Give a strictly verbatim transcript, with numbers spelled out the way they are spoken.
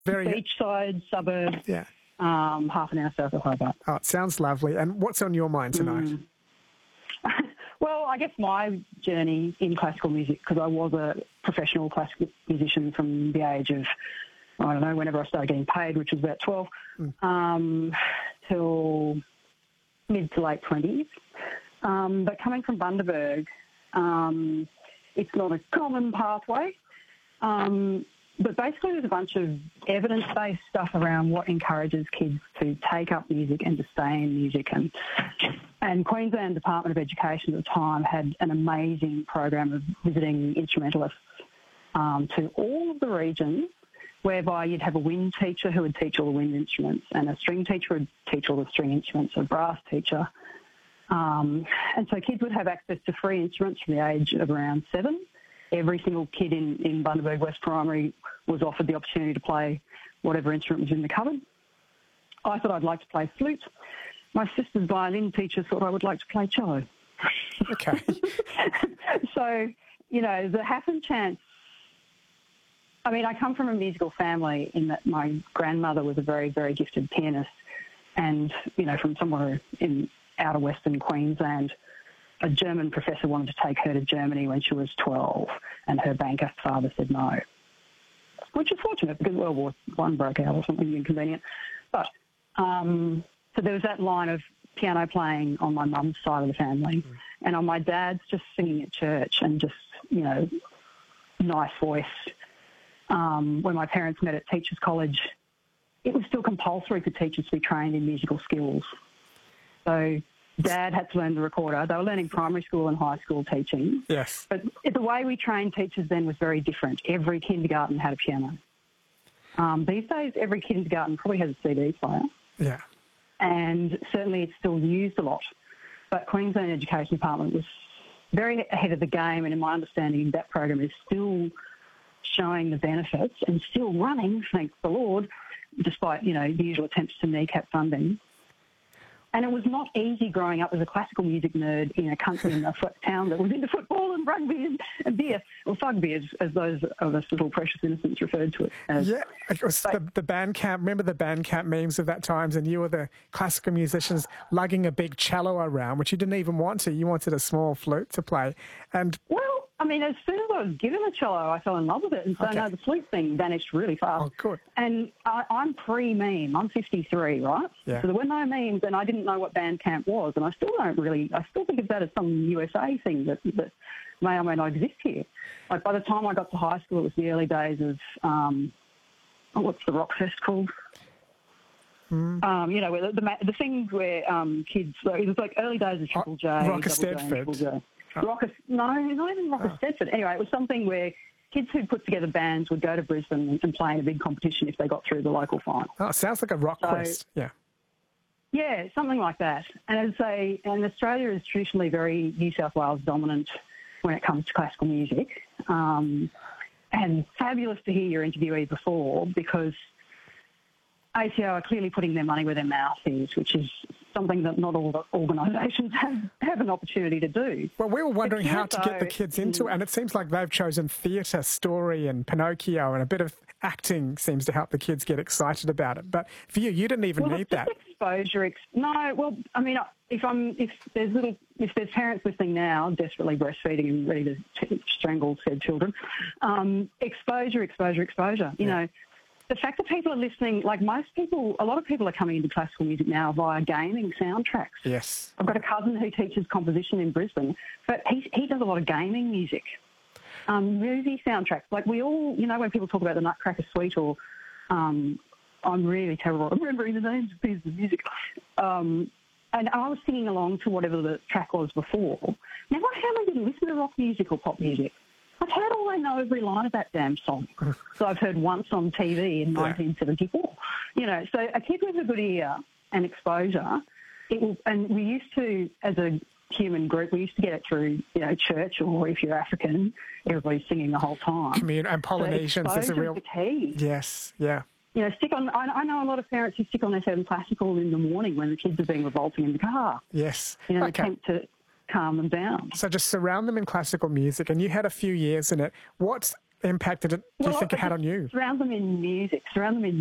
Very beachside suburb, yeah. um, half an hour south of Hobart. Oh, it sounds lovely. And what's on your mind tonight? Mm. Well, I guess my journey in classical music, because I was a professional classical musician from the age of, I don't know, whenever I started getting paid, which was about twelve, mm. um, till mid to late twenties. Um, but coming from Bundaberg, um, it's not a common pathway. Um, but basically there's a bunch of evidence-based stuff around what encourages kids to take up music and to stay in music. And, and Queensland Department of Education at the time had an amazing program of visiting instrumentalists um, to all of the regions, whereby you'd have a wind teacher who would teach all the wind instruments and a string teacher would teach all the string instruments, a brass teacher. Um, and so kids would have access to free instruments from the age of around seven. Every single kid in, in Bundaberg West Primary was offered the opportunity to play whatever instrument was in the cupboard. I thought I'd like to play flute. My sister's violin teacher thought I would like to play cello. Okay. So, you know, the happen chance. I mean, I come from a musical family in that my grandmother was a very, very gifted pianist, and, you know, from somewhere in outer Western Queensland, a German professor wanted to take her to Germany when she was twelve, and her banker father said no, which is fortunate because World War One broke out or something inconvenient. But um, so there was that line of piano playing on my mum's side of the family, mm. and on my dad's just singing at church and just, you know, nice voice. Um, when my parents met at Teachers College, it was still compulsory for teachers to be trained in musical skills. So Dad had to learn the recorder. They were learning primary school and high school teaching. Yes. But the way we trained teachers then was very different. Every kindergarten had a piano. Um, these days, every kindergarten probably has a C D player. Yeah. And certainly it's still used a lot. But Queensland Education Department was very ahead of the game, and in my understanding, that program is still showing the benefits and still running, thank the Lord, despite, you know, the usual attempts to kneecap funding. And it was not easy growing up as a classical music nerd in a country in a town that was into football and rugby and, and beer, or fugby, as, as those of us little precious innocents referred to it as. Yeah, it was the, the band camp. Remember the band camp memes of that times, and you were the classical musicians lugging a big cello around, which you didn't even want to. You wanted a small flute to play. And well, I mean, as soon as I was given a cello, I fell in love with it. And so, okay. no, the flute thing vanished really fast. Oh, good. And I, I'm pre-meme. I'm fifty-three, right? Yeah. So there were no memes, and I didn't know what Bandcamp was. And I still don't really, I still think of that as some U S A thing that, that may or may not exist here. Like, by the time I got to high school, it was the early days of, um, oh, what's the rock fest called? Mm. Um, you know, where the, the, the things where um, kids, so it was like early days of Triple J. Rock of Stedford. Oh. Rock of, no, not even Rock of oh. Stedford. Anyway, it was something where kids who put together bands would go to Brisbane and play in a big competition if they got through the local final. Oh, it sounds like a rock so, quest, yeah. Yeah, something like that. And as I, and Australia is traditionally very New South Wales dominant when it comes to classical music. Um, and fabulous to hear your interviewee before, because A C O are clearly putting their money where their mouth is, which is something that not all the organisations have, have an opportunity to do. Well, we were wondering how to get the kids into it, and it seems like they've chosen theatre, story and Pinocchio, and a bit of acting seems to help the kids get excited about it. But for you, you didn't even well, need that. Exposure. Ex- no, well, I mean, if I'm if there's little if there's parents listening now desperately breastfeeding and ready to t- strangle said children, um, exposure, exposure, exposure. You yeah. know. The fact that people are listening, like most people, a lot of people are coming into classical music now via gaming soundtracks. Yes. I've got a cousin who teaches composition in Brisbane, but he he does a lot of gaming music, um, movie soundtracks. Like we all, you know, when people talk about the Nutcracker Suite or um, I'm really terrible at remembering the names of pieces of music. Um, and I was singing along to whatever the track was before. Now, what how didn't listen to rock music or pop music? Like, how do I know every line of that damn song that I've heard once on T V in yeah. nineteen seventy-four? You know, so a kid with a good ear and exposure, it will, and we used to, as a human group, we used to get it through, you know, church, or if you're African, everybody's singing the whole time. Commun- and Polynesians, so there's a real... The key. Yes, yeah. You know, stick on. I, I know a lot of parents who stick on F M classical in the morning when the kids are being revolting in the car. Yes. You know, okay. attempt to calm them down. So just surround them in classical music, and you had a few years in it. What impact did it, do you Well, think it had just on you? Surround them in music, surround them in